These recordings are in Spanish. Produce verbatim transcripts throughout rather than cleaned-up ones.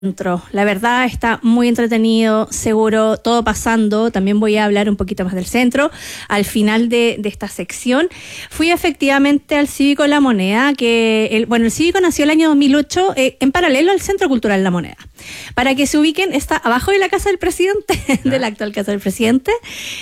Centro. La verdad está muy entretenido, seguro, todo pasando. También voy a hablar un poquito más del centro al final de, de esta sección. Fui efectivamente al Cívico La Moneda, que el, bueno, el Cívico nació el año dos mil ocho eh, en paralelo al Centro Cultural La Moneda. Para que se ubiquen, está abajo de la casa del presidente, de la actual casa del presidente,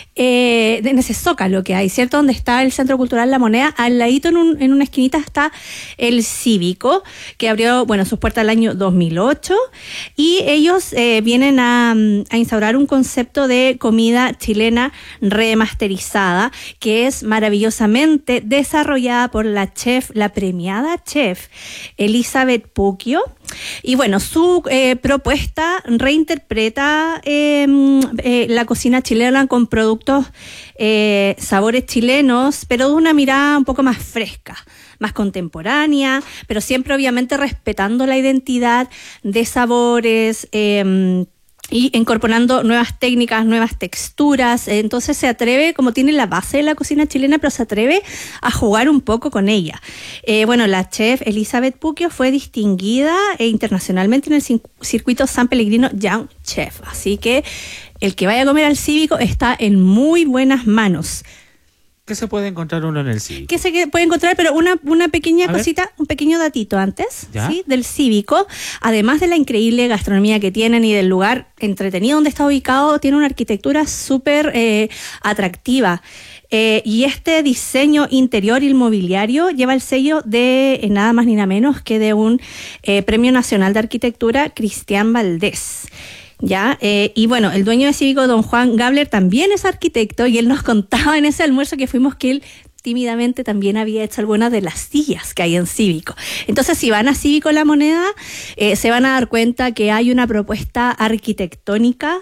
eh, en ese zócalo que hay, ¿cierto? Donde está el Centro Cultural La Moneda, al ladito en, un, en una esquinita está el Cívico, que abrió, bueno, sus puertas el año dos mil ocho. Y ellos eh, vienen a, a instaurar un concepto de comida chilena remasterizada, que es maravillosamente desarrollada por la chef, la premiada chef Elizabeth Puquio. Y bueno, su eh, propuesta reinterpreta eh, eh, la cocina chilena con productos, eh, sabores chilenos, pero de una mirada un poco más fresca, más contemporánea, pero siempre obviamente respetando la identidad de sabores, eh, y incorporando nuevas técnicas, nuevas texturas. Entonces se atreve, como tiene la base de la cocina chilena, pero se atreve a jugar un poco con ella. Eh, bueno, la chef Elizabeth Puquio fue distinguida eh, internacionalmente en el circuito San Pellegrino Young Chef. Así que el que vaya a comer al Cívico está en muy buenas manos. ¿Qué se puede encontrar uno en el Cívico? ¿Qué se puede encontrar? Pero una, una pequeña a cosita, ver. un pequeño datito antes, ¿sí? Del Cívico. Además de la increíble gastronomía que tienen y del lugar entretenido donde está ubicado, tiene una arquitectura súper eh, atractiva. Eh, y este diseño interior y el mobiliario lleva el sello de eh, nada más ni nada menos que de un eh, Premio Nacional de Arquitectura, Cristian Valdés. Ya, eh, y bueno, el dueño de Cívico, don Juan Gabler, también es arquitecto, y él nos contaba en ese almuerzo que fuimos que él tímidamente también había hecho algunas de las sillas que hay en Cívico. Entonces, si van a Cívico La Moneda, eh, se van a dar cuenta que hay una propuesta arquitectónica,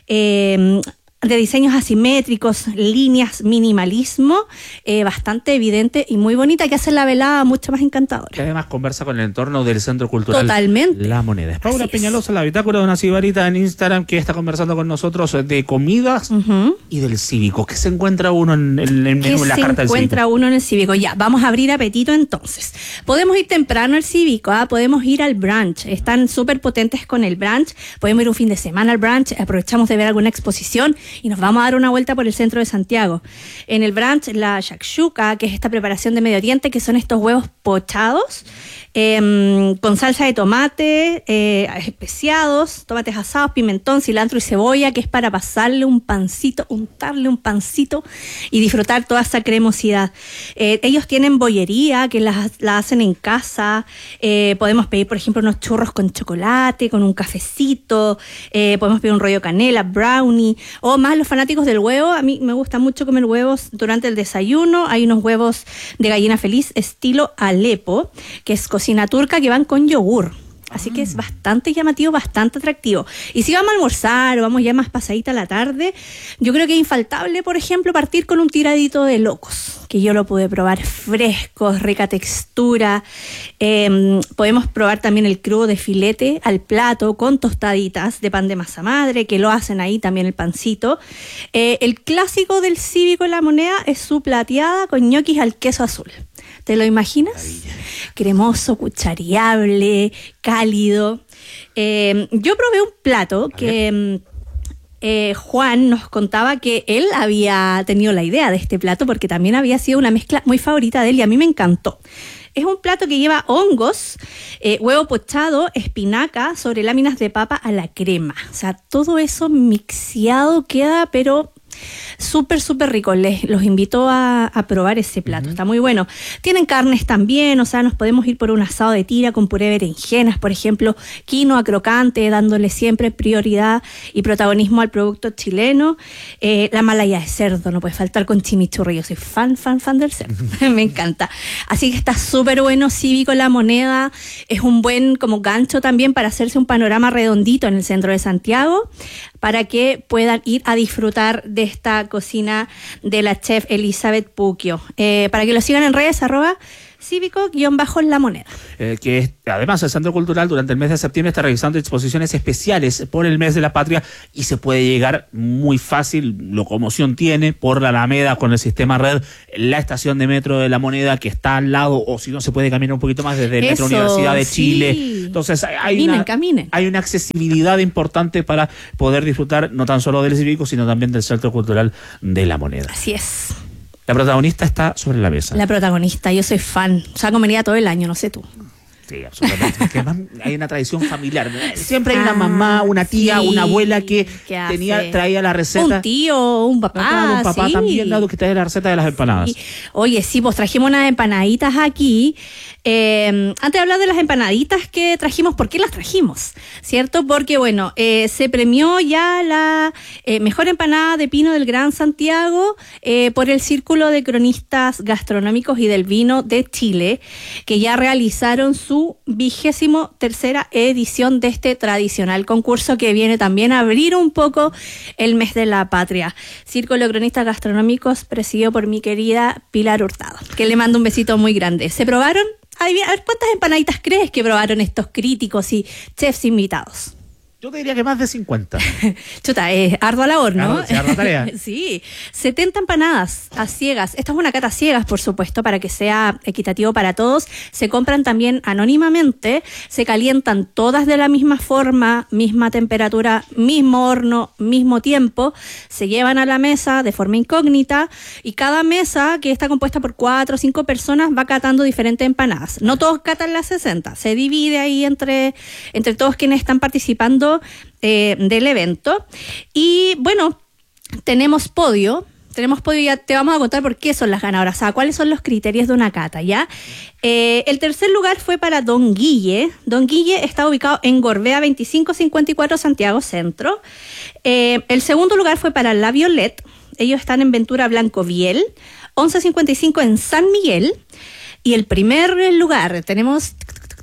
eh, de diseños asimétricos, líneas, minimalismo, eh, bastante evidente y muy bonita, que hace la velada mucho más encantadora. Que además conversa con el entorno del Centro Cultural Totalmente. La Moneda. Es Paula Así Peñalosa, es. la bitácora de una sibarita en Instagram, que está conversando con nosotros de comidas uh-huh. y del Cívico. ¿Qué se encuentra uno en el, en el menú, en la carta del Cívico? ¿Qué se encuentra uno en el Cívico? Ya, vamos a abrir apetito entonces. Podemos ir temprano al Cívico, ¿eh? Podemos ir al brunch. Están súper potentes con el brunch. Podemos ir un fin de semana al brunch, aprovechamos de ver alguna exposición y nos vamos a dar una vuelta por el centro de Santiago. En el brunch, la shakshuka, que es esta preparación de Medio Oriente, que son estos huevos pochados, eh, con salsa de tomate, eh, especiados, tomates asados, pimentón, cilantro y cebolla, que es para pasarle un pancito, untarle un pancito y disfrutar toda esa cremosidad. Eh, ellos tienen bollería, que la, la hacen en casa. Eh, podemos pedir, por ejemplo, unos churros con chocolate, con un cafecito. Eh, podemos pedir un rollo canela, brownie, o más los fanáticos del huevo. A mí me gusta mucho comer huevos durante el desayuno. Hay unos huevos de gallina feliz estilo Alepo, que es cocina turca, que van con yogur. Así que es bastante llamativo, bastante atractivo. Y si vamos a almorzar o vamos ya más pasadita a la tarde, yo creo que es infaltable, por ejemplo, partir con un tiradito de locos, que yo lo pude probar fresco, rica textura. Eh, podemos probar también el crudo de filete al plato con tostaditas de pan de masa madre, que lo hacen ahí también el pancito. Eh, el clásico del Cívico La Moneda es su plateada con ñoquis al queso azul. ¿Te lo imaginas? Cremoso, cuchareable, cálido. Eh, yo probé un plato que eh, Juan nos contaba que él había tenido la idea de este plato porque también había sido una mezcla muy favorita de él y a mí me encantó. Es un plato que lleva hongos, eh, huevo pochado, espinaca sobre láminas de papa a la crema. O sea, todo eso mixeado queda, pero súper, súper rico. Les los invito a, a probar ese plato. Uh-huh. Está muy bueno. Tienen carnes también, o sea, nos podemos ir por un asado de tira con puré de berenjenas, por ejemplo, quinoa crocante, dándole siempre prioridad y protagonismo al producto chileno. Eh, la malaya de cerdo, no puede faltar con chimichurri. Yo soy fan, fan, fan del cerdo. Me encanta. Así que está súper bueno. Cívico La Moneda es un buen como gancho también para hacerse un panorama redondito en el centro de Santiago, para que puedan ir a disfrutar de esta cocina de la chef Elizabeth Puquio. Eh, para que lo sigan en redes, arroba Cívico-La Moneda. Eh, que es, además el Centro Cultural durante el mes de septiembre está realizando exposiciones especiales por el mes de la patria y se puede llegar muy fácil, locomoción tiene, por la Alameda con el sistema red, la estación de metro de La Moneda que está al lado, o si no se puede caminar un poquito más desde el Metro Eso, Universidad de sí. Chile. Entonces hay, Caminen, una, caminen. hay una accesibilidad importante para poder disfrutar no tan solo del Cívico, sino también del Centro Cultural de La Moneda. Así es. La protagonista está sobre la mesa. La protagonista, yo soy fan. O sea, comería todo el año, no sé tú. Sí, absolutamente. Que además hay una tradición familiar. Siempre hay una mamá, una tía, sí, una abuela que tenía, hace? traía la receta. Un tío, un papá. Claro, un papá sí. también dado que trae la receta de las empanadas. Sí. Oye, sí, pues trajimos unas empanaditas aquí. Eh, antes de hablar de las empanaditas que trajimos, ¿por qué las trajimos? ¿Cierto? Porque, bueno, eh, se premió ya la eh, mejor empanada de pino del Gran Santiago eh, por el Círculo de Cronistas Gastronómicos y del Vino de Chile, que ya realizaron su vigésimo tercera edición de este tradicional concurso que viene también a abrir un poco el mes de la patria. Círculo de Cronistas Gastronómicos presidido por mi querida Pilar Hurtado, que le mando un besito muy grande. ¿Se probaron? A ver, ¿cuántas empanaditas crees que probaron estos críticos y chefs invitados? Yo te diría que más de cincuenta. Chuta, es ardua labor, ¿no? Claro, sí, ardua tarea. Sí, setenta empanadas a ciegas. Esta es una cata a ciegas, por supuesto, para que sea equitativo para todos. Se compran también anónimamente, se calientan todas de la misma forma, misma temperatura, mismo horno, mismo tiempo. Se llevan a la mesa de forma incógnita y cada mesa, que está compuesta por cuatro o cinco personas, va catando diferentes empanadas. No todos catan las sesenta, se divide ahí entre, entre todos quienes están participando Eh, del evento. Y bueno, tenemos podio. Tenemos podio, ya te vamos a contar por qué son las ganadoras, o sea, cuáles son los criterios de una cata, ¿ya? Eh, el tercer lugar fue para Don Guille. Don Guille está ubicado en Gorbea veinticinco cincuenta y cuatro, Santiago Centro. Eh, el segundo lugar fue para La Violet. Ellos están en Ventura Blanco Viel, once cincuenta y cinco en San Miguel. Y el primer lugar, tenemos...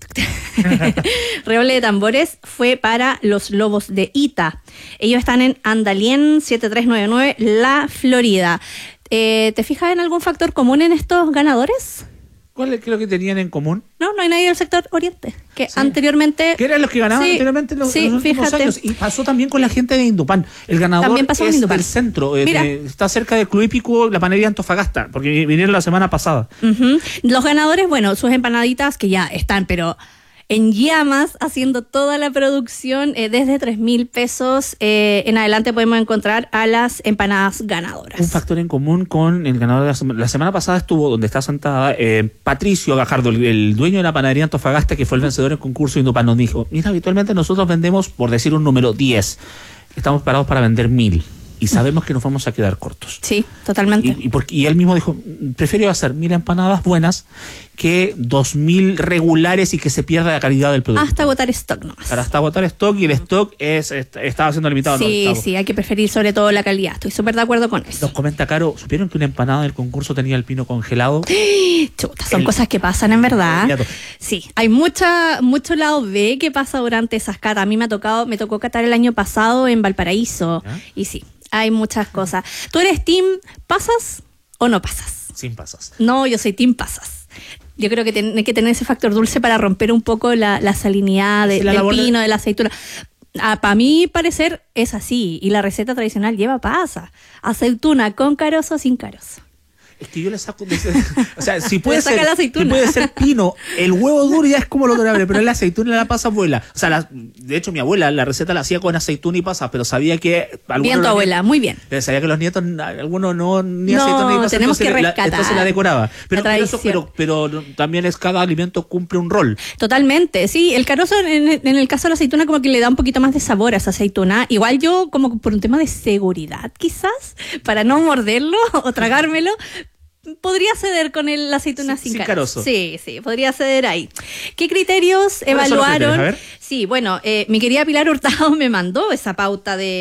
Redoble de tambores, fue para los Lobos de Ita. Ellos están en Andalien setenta y tres noventa y nueve, La Florida. Eh, ¿Te fijas en algún factor común en estos ganadores? ¿Cuál es lo que tenían en común? No, no hay nadie del sector oriente, que sí. anteriormente... Que eran los que ganaban sí, anteriormente en los, sí, en los últimos fíjate. años. Y pasó también con la gente de Indupán. El ganador También pasó es en Indupán. del centro. Eh, Mira. de, está cerca del Club Hípico, la panadería Antofagasta, porque vinieron la semana pasada. Uh-huh. Los ganadores, bueno, sus empanaditas que ya están, pero... en llamas, haciendo toda la producción, eh, desde tres mil pesos eh, en adelante podemos encontrar a las empanadas ganadoras. Un factor en común con el ganador de la semana. La semana pasada estuvo donde está sentada eh, Patricio Gajardo, el, el dueño de la panadería Antofagasta, que fue el vencedor del concurso Indupán. Nos dijo, mira, habitualmente nosotros vendemos, por decir un número, diez. Estamos parados para vender mil. Y sabemos que nos vamos a quedar cortos. Sí, totalmente. Y, y, porque, y él mismo dijo, prefiero hacer mil empanadas buenas que dos mil regulares y que se pierda la calidad del producto. Hasta agotar stock nomás. Para hasta agotar stock, y el stock es, es estaba siendo limitado. Sí, no, sí, hay que preferir sobre todo la calidad. Estoy súper de acuerdo con eso. Nos comenta Caro, ¿supieron que una empanada del concurso tenía el pino congelado? Chuta, son El- cosas que pasan en verdad. Inmediato. Sí, hay mucha, mucho lado B que pasa durante esas catas. A mí me ha tocado, me tocó catar el año pasado en Valparaíso. ¿Ah? Y sí, hay muchas cosas. ¿Tú eres team pasas o no pasas? Sin pasas. No, yo soy team pasas. Yo creo que tiene que tener ese factor dulce para romper un poco la, la salinidad de- Sí, la del labor de- pino, de la aceituna. Para mi parecer es así. Y la receta tradicional lleva pasa. Aceituna con carozo o sin carozo. Es que yo le saco... de ese- o sea, si puede, Le saca ser, la aceituna. si puede ser pino, el huevo duro ya es como lo tolerable, pero la aceituna la pasa abuela. O sea, la- de hecho mi abuela la receta la hacía con aceituna y pasa, pero sabía que... algunos Bien tu de los abuela, muy bien. nietos- Sabía que los nietos, algunos no, ni No, aceituna ni pasa, tenemos entonces que la- rescatar entonces la decoraba. Pero, la pero, eso- tradición. pero, pero también es cada alimento cumple un rol. Totalmente, sí. El carozo en, en el caso de la aceituna como que le da un poquito más de sabor a esa aceituna. Igual yo como por un tema de seguridad quizás, para no morderlo o tragármelo, podría ceder con el, la aceituna Sin- sin, sin carozo. carozo. Sí, sí, podría ceder ahí. ¿Qué criterios ¿Cuáles son los evaluaron? criterios? A ver. Sí, bueno, eh, mi querida Pilar Hurtado me mandó esa pauta de,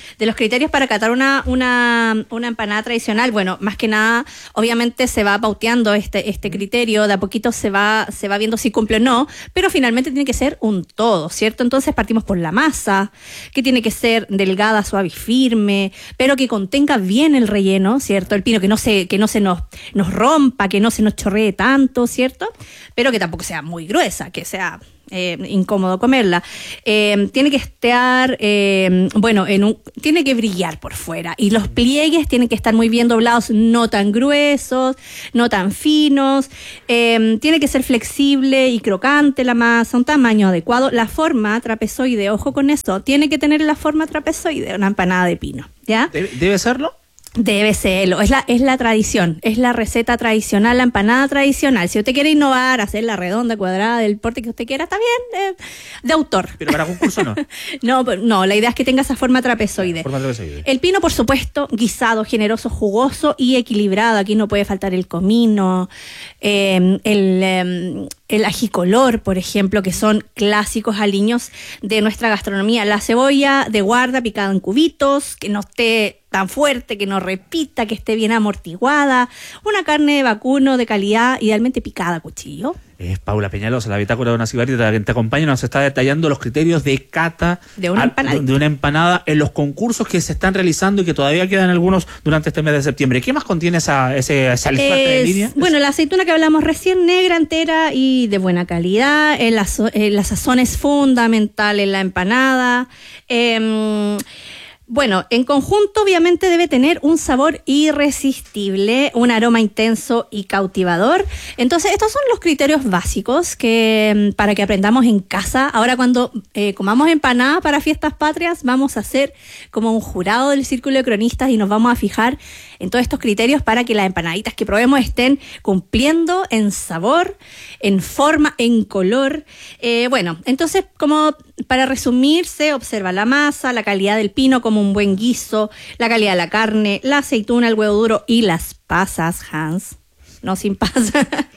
de los criterios para catar una, una, una empanada tradicional, bueno, más que nada, obviamente se va pauteando este, este criterio, de a poquito se va, se va viendo si cumple o no, pero finalmente tiene que ser un todo, ¿cierto? Entonces partimos por la masa, que tiene que ser delgada, suave y firme, pero que contenga bien el relleno, ¿cierto? El pino que no se, que no se nos, nos rompa, que no se nos chorree tanto, ¿cierto? Pero que tampoco sea muy gruesa, que sea eh, incómodo comerla. Eh, tiene que estar, eh, bueno, en un, tiene que brillar por fuera y los pliegues tienen que estar muy bien doblados, no tan gruesos, no tan finos. Eh, tiene que ser flexible y crocante la masa, un tamaño adecuado. La forma trapezoide, ojo con eso, tiene que tener la forma trapezoide, una empanada de pino, ¿ya? ¿Debe, debe serlo? Debe serlo, es la, es la tradición, es la receta tradicional, la empanada tradicional. Si usted quiere innovar, hacer la redonda, cuadrada, del porte que usted quiera, está bien, eh, de autor. Pero para concurso no. no, no, la idea es que tenga esa forma trapezoide. Forma trapezoide. El pino, por supuesto, guisado, generoso, jugoso y equilibrado. Aquí no puede faltar el comino, eh, el, eh, el ajicolor, por ejemplo, que son clásicos aliños de nuestra gastronomía. La cebolla de guarda picada en cubitos, que no esté tan fuerte, que no repita, que esté bien amortiguada, una carne de vacuno de calidad, idealmente picada a cuchillo. Es Paula Peñalosa, la bitácora de una cigarrita, que te acompaña, nos está detallando los criterios de cata de una, a, de una empanada en los concursos que se están realizando y que todavía quedan algunos durante este mes de septiembre. ¿Qué más contiene esa, ese, esa lista de línea? Bueno, la aceituna que hablamos recién, negra, entera y de buena calidad. En la, en la sazón es fundamental en la empanada. Eh, Bueno, en conjunto obviamente debe tener un sabor irresistible, un aroma intenso y cautivador. Entonces, estos son los criterios básicos que para que aprendamos en casa. Ahora cuando eh, comamos empanada para fiestas patrias, vamos a hacer como un jurado del Círculo de Cronistas y nos vamos a fijar en todos estos criterios para que las empanaditas que probemos estén cumpliendo en sabor, en forma, en color. Eh, bueno, entonces, como para resumir, se observa la masa, la calidad del pino como un buen guiso, la calidad de la carne, la aceituna, el huevo duro y las pasas, Hans. No sin pasas.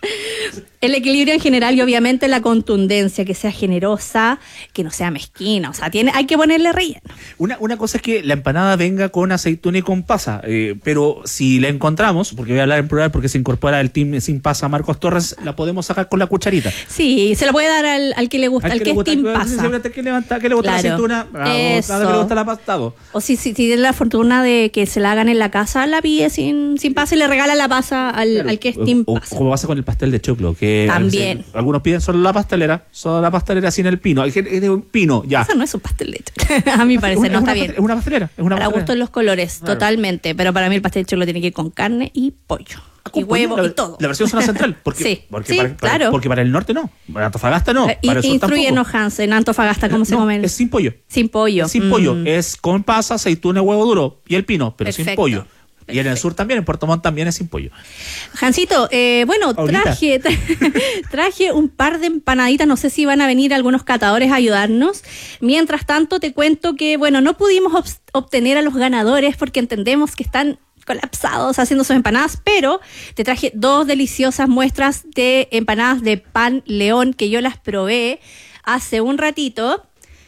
El equilibrio en general y obviamente la contundencia, que sea generosa, que no sea mezquina. O sea, tiene, hay que ponerle relleno. Una, una cosa es que la empanada venga con aceituna y con pasa, eh, pero si la encontramos, porque voy a hablar en plural porque se incorpora el team sin pasa Marcos Torres, la podemos sacar con la cucharita. Sí, se la puede dar al, al que le gusta, al, al que, que es team pasa. Que, levanta, que le gusta claro. la aceituna, Eso. A que le gusta la pasta. O si, si, si tiene la fortuna de que se la hagan en la casa, la pide sin, sin pasa y le regala la pasa al, claro. al que es team o, pasa. O como pasa con el pastel de choclo, que también. Se, algunos piden solo la pastelera, solo la pastelera sin el pino. Hay gente de un pino, ya. Eso no es un pastel de choclo. A mi parecer, no está bien. Es una pastelera. Es una para pastelera. gustos los colores, claro. Totalmente. Pero para mí el pastel de choclo tiene que ir con carne y pollo. Y huevo la, y todo. La versión zona central. Porque, sí, porque, sí para, claro. porque para el norte no. Para Antofagasta no. Y, para el sur instruyenos, Hans, en Antofagasta, ¿cómo no, se come? Es sin pollo. Sin pollo. Es sin mm. pollo. Es con pasa, aceituna, huevo duro y el pino, pero Perfecto. sin pollo. Perfecto. Y en el sur también, en Puerto Montt también es sin pollo. Jancito, eh, bueno, traje, traje un par de empanaditas, no sé si van a venir algunos catadores a ayudarnos. Mientras tanto, te cuento que, bueno, no pudimos ob- obtener a los ganadores porque entendemos que están colapsados haciendo sus empanadas, pero te traje dos deliciosas muestras de empanadas de pan León que yo las probé hace un ratito.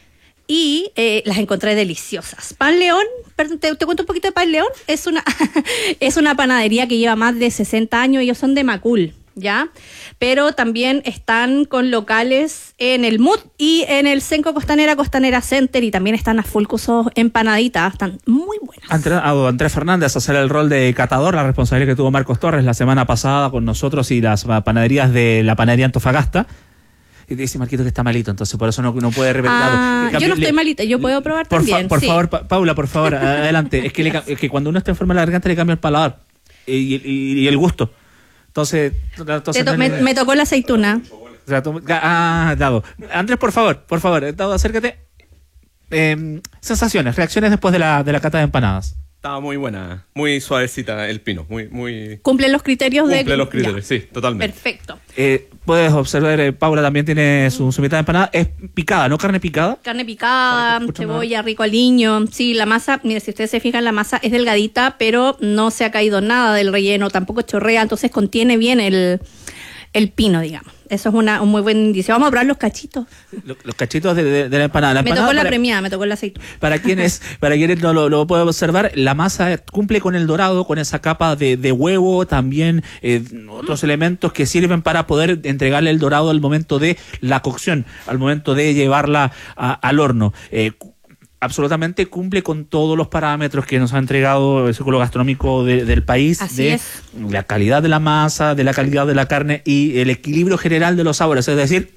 Y eh, las encontré deliciosas. Pan León, perdón, te, te cuento un poquito de Pan León. Es una, es una panadería que lleva más de sesenta años. Ellos son de Macul, ¿ya? Pero también están con locales en el M U T y en el Senco Costanera, Costanera Center. Y también están a full con sus empanaditas. Están muy buenas. Andrés, Andrés Fernández a hacer el rol de catador, la responsabilidad que tuvo Marcos Torres la semana pasada con nosotros y las panaderías de la panadería Antofagasta. Y dice Marquito que está malito, entonces por eso no, no puede repetir. Ah, yo no estoy malita, yo puedo probar por también. Fa, por sí. favor, pa, Paula, por favor, adelante. Es que, le, es que cuando uno está enfermo de la garganta le cambia el paladar y, y, y el gusto. Entonces, entonces to, me, me tocó la aceituna. O sea, tú, ah, Dado. Andrés, por favor, por favor, Dado, acércate. Eh, sensaciones, reacciones después de la, de la cata de empanadas. Estaba muy buena, muy suavecita el pino, muy, muy. Cumple los criterios Cumple de. Cumple los criterios, ya. Sí, totalmente. Perfecto. Eh, puedes observar, eh, Paula también tiene su, su mitad de empanada. Es picada, ¿no? Carne picada. Carne picada, cebolla, rico aliño. Sí, la masa, mire, si ustedes se fijan, la masa es delgadita, pero no se ha caído nada del relleno, tampoco chorrea, entonces contiene bien el, el pino, digamos. eso es una, un muy buen indicio. Vamos a probar los cachitos. Los, los cachitos de, de, de la empanada. La me empanada tocó la para, premiada, me tocó el aceite. Para quienes, para quienes no lo, lo pueden observar, la masa cumple con el dorado, con esa capa de, de huevo, también eh, otros elementos que sirven para poder entregarle el dorado al momento de la cocción, al momento de llevarla a, al horno. Eh, absolutamente cumple con todos los parámetros que nos ha entregado el Círculo Gastronómico de, del país. Así de es. La calidad de la masa, de la calidad de la carne y el equilibrio general de los sabores, es decir,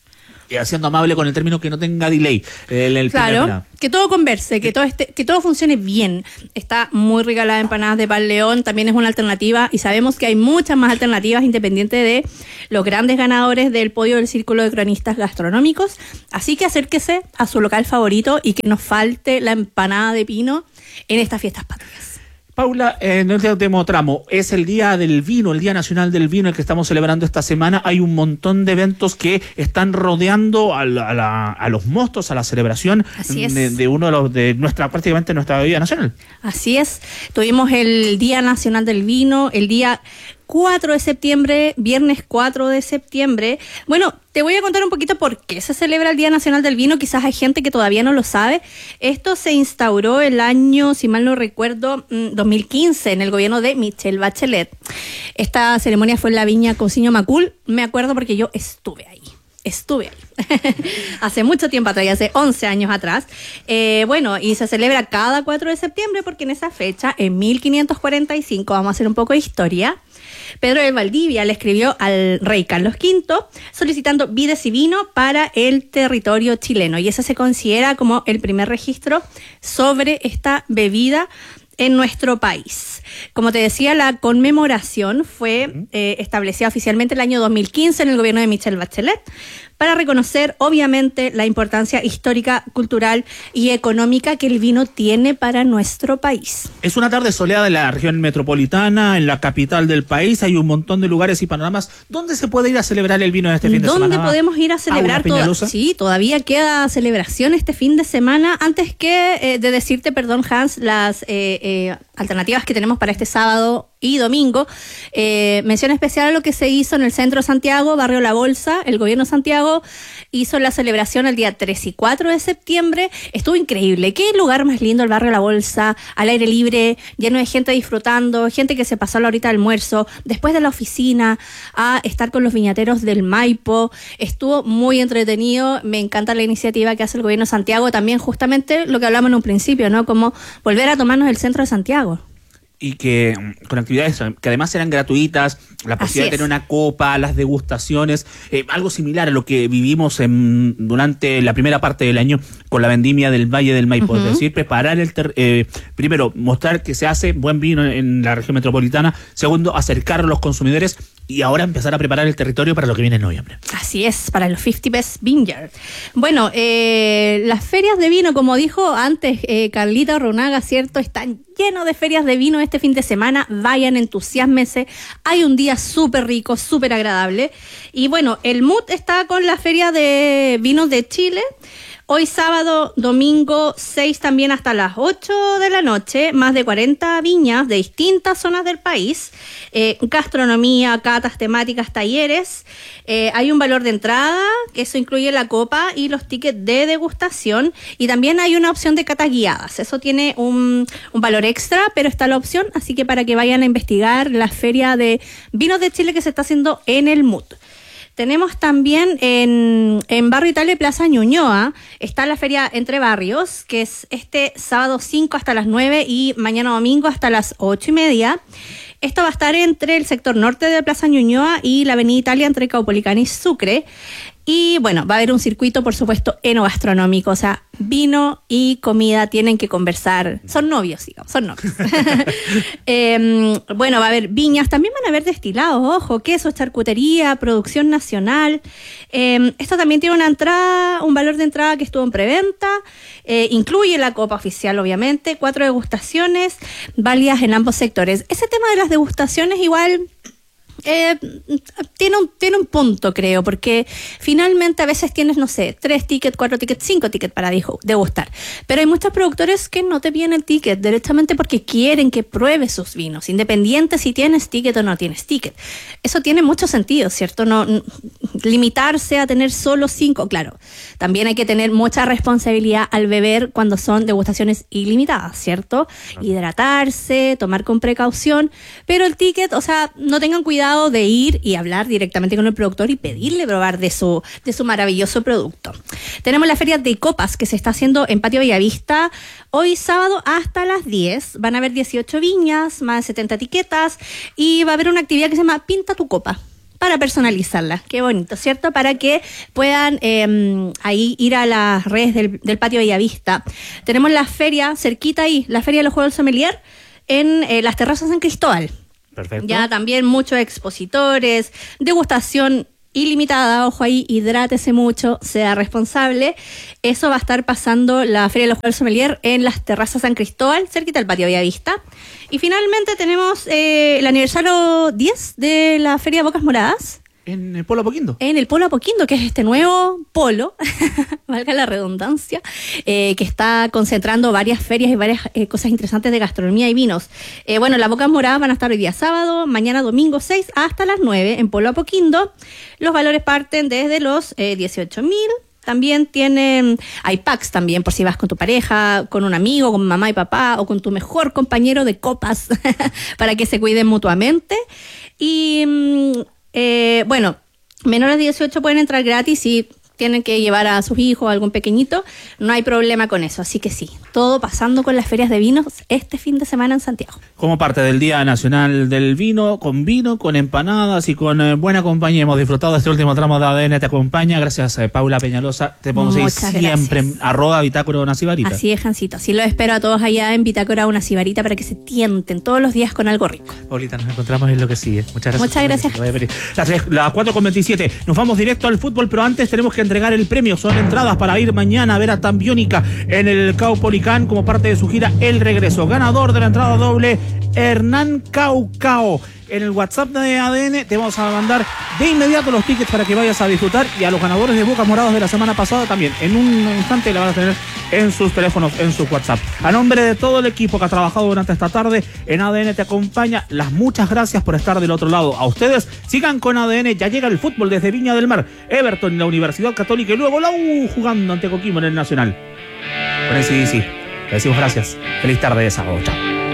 y haciendo amable con el término que no tenga delay. El, el claro, primer, que todo converse, que todo esté, que todo funcione bien. Está muy rica la empanadas de Pan León, también es una alternativa y sabemos que hay muchas más alternativas independiente de los grandes ganadores del podio del Círculo de Cronistas Gastronómicos. Así que acérquese a su local favorito y que nos falte la empanada de pino en estas fiestas patrias. Paula, en el último tramo, es el Día del Vino, el Día Nacional del Vino, el que estamos celebrando esta semana. Hay un montón de eventos que están rodeando a, la, a, la, a los mostos, a la celebración de, de uno de los de nuestra, prácticamente nuestra bebida nacional. Así es. Tuvimos el Día Nacional del Vino, el día cuatro de septiembre, viernes cuatro de septiembre. Bueno, te voy a contar un poquito por qué se celebra el Día Nacional del Vino. Quizás hay gente que todavía no lo sabe. Esto se instauró el año, si mal no recuerdo, dos mil quince, en el gobierno de Michelle Bachelet. Esta ceremonia fue en la viña Cousiño Macul. Me acuerdo porque yo estuve ahí. Estuve ahí. Hace mucho tiempo atrás, hace once años atrás. Eh, bueno, y se celebra cada cuatro de septiembre porque en esa fecha, en mil quinientos cuarenta y cinco, vamos a hacer un poco de historia, Pedro de Valdivia le escribió al rey Carlos quinto solicitando vides y vino para el territorio chileno. Y ese se considera como el primer registro sobre esta bebida en nuestro país. Como te decía, la conmemoración fue eh, establecida oficialmente el año dos mil quince en el gobierno de Michelle Bachelet para reconocer, obviamente, la importancia histórica, cultural y económica que el vino tiene para nuestro país. Es una tarde soleada en la región metropolitana, en la capital del país. Hay un montón de lugares y panoramas. ¿Dónde se puede ir a celebrar el vino en este fin de semana? ¿Dónde podemos ir a celebrar? Toda, sí, todavía queda celebración este fin de semana. Antes que eh, de decirte, perdón, Hans, las eh, eh, alternativas que tenemos para este sábado y domingo, eh, mención especial a lo que se hizo en el centro de Santiago, barrio La Bolsa. El gobierno de Santiago hizo la celebración el día tres y cuatro de septiembre. Estuvo increíble. Qué lugar más lindo el barrio La Bolsa, al aire libre, lleno de gente disfrutando, gente que se pasó a la horita de almuerzo, después de la oficina, a estar con los viñateros del Maipo. Estuvo muy entretenido. Me encanta la iniciativa que hace el gobierno de Santiago. También justamente lo que hablamos en un principio, ¿no? Como volver a tomarnos el centro de Santiago. Y que con actividades que además eran gratuitas, la posibilidad de tener una copa, las degustaciones, eh, algo similar a lo que vivimos en, durante la primera parte del año con la vendimia del Valle del Maipo. Uh-huh. Es decir, preparar el ter, eh, primero, mostrar que se hace buen vino en la región metropolitana. Segundo, acercar a los consumidores y ahora empezar a preparar el territorio para lo que viene en noviembre. Así es, para los cincuenta Best Vineyard. Bueno, eh, las ferias de vino, como dijo antes eh, Carlita Ronaga, ¿cierto? Están llenos de ferias de vino este fin de semana. Vayan, entusiásmense. Hay un día súper rico, súper agradable. Y bueno, el M U T está con la Feria de Vinos de Chile. Hoy sábado, domingo seis también hasta las ocho de la noche, más de cuarenta viñas de distintas zonas del país, eh, gastronomía, catas, temáticas, talleres. Eh, hay un valor de entrada, que eso incluye la copa y los tickets de degustación, y también hay una opción de catas guiadas. Eso tiene un, un valor extra, pero está la opción, así que para que vayan a investigar la Feria de Vinos de Chile que se está haciendo en el M U T. Tenemos también en, en Barrio Italia y Plaza Ñuñoa, está la Feria Entre Barrios, que es este sábado cinco hasta las nueve y mañana domingo hasta las ocho y media. Esto va a estar entre el sector norte de Plaza Ñuñoa y la Avenida Italia entre Caupolicán y Sucre. Y bueno, va a haber un circuito, por supuesto, enogastronómico, o sea, vino y comida tienen que conversar. Son novios, digamos, son novios. eh, bueno, va a haber viñas, también van a haber destilados, ojo, quesos, charcutería, producción nacional. Eh, esto también tiene una entrada, un valor de entrada que estuvo en preventa. Eh, incluye la copa oficial, obviamente, cuatro degustaciones válidas en ambos sectores. Ese tema de las degustaciones igual Eh, tiene, un, tiene un punto, creo, porque finalmente a veces tienes, no sé, tres tickets, cuatro tickets, cinco tickets para degustar. Pero hay muchos productores que no te piden el ticket directamente porque quieren que pruebes sus vinos, independiente si tienes ticket o no tienes ticket. Eso tiene mucho sentido, ¿cierto? No, no limitarse a tener solo cinco, claro. También hay que tener mucha responsabilidad al beber cuando son degustaciones ilimitadas, ¿cierto? Hidratarse, tomar con precaución, pero el ticket, o sea, no tengan cuidado de ir y hablar directamente con el productor y pedirle probar de su, de su maravilloso producto. Tenemos la feria de copas que se está haciendo en Patio Bellavista hoy sábado hasta las diez. Van a haber dieciocho viñas, más de setenta etiquetas y va a haber una actividad que se llama Pinta tu copa, para personalizarla. Qué bonito, ¿cierto? Para que puedan eh, ahí ir a las redes del, del Patio Bellavista. Tenemos la feria cerquita ahí, la feria de los Juegos del Sommelier en eh, las terrazas San Cristóbal. Perfecto. Ya también muchos expositores, degustación ilimitada, ojo ahí, hidrátese mucho, sea responsable. Eso va a estar pasando la Feria de los Juegos del Sommelier en las terrazas San Cristóbal, cerquita del Patio Bellavista. Y finalmente tenemos eh, el aniversario diez de la Feria de Bocas Moradas. En el Polo Apoquindo. En el Polo Apoquindo, que es este nuevo polo, valga la redundancia, eh, que está concentrando varias ferias y varias eh, cosas interesantes de gastronomía y vinos. Eh, bueno, las Bocas Moradas van a estar hoy día sábado, mañana domingo seis hasta las nueve en Polo Apoquindo. Los valores parten desde los eh, dieciocho mil. También tienen, hay packs también por si vas con tu pareja, con un amigo, con mamá y papá o con tu mejor compañero de copas para que se cuiden mutuamente. Y eh, bueno, menores de dieciocho pueden entrar gratis y tienen que llevar a sus hijos, a algún pequeñito, no hay problema con eso. Así que sí, todo pasando con las ferias de vinos este fin de semana en Santiago. Como parte del Día Nacional del Vino, con vino, con empanadas y con eh, buena compañía. Hemos disfrutado de este último tramo de A D N Te Acompaña. Gracias, eh, Paula Peñalosa. Te podemos seguir siempre en arroba Bitácora Una Sibarita. Así es, Jancito. Así lo espero a todos allá en Bitácora Una Sibarita para que se tienten todos los días con algo rico. Paulita, nos encontramos en lo que sigue. Muchas gracias. Muchas gracias. Las, las cuatro con veintisiete. Nos vamos directo al fútbol, pero antes tenemos que entregar el premio. Son entradas para ir mañana a ver a Tambiónica en el Caupolicán como parte de su gira El Regreso. Ganador de la entrada doble, Hernán Caucao. En el WhatsApp de A D N te vamos a mandar de inmediato los tickets para que vayas a disfrutar, y a los ganadores de Bocas Moradas de la semana pasada también. En un instante la van a tener en sus teléfonos, en su WhatsApp. A nombre de todo el equipo que ha trabajado durante esta tarde en A D N Te Acompaña, las muchas gracias por estar del otro lado. A ustedes, sigan con A D N, ya llega el fútbol desde Viña del Mar, Everton y la Universidad Católica, y luego la U jugando ante Coquimbo en el Nacional. Con el C D C, le decimos gracias. Feliz tarde de sábado. Chao.